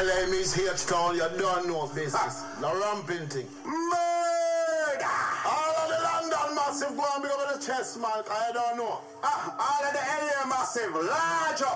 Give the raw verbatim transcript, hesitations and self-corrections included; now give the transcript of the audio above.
L A means H-Town, you don't know business. The ramping thing. Murder! All of the London massive go and be over the chest, man. I don't know. Ah, all of the L A massive, large up.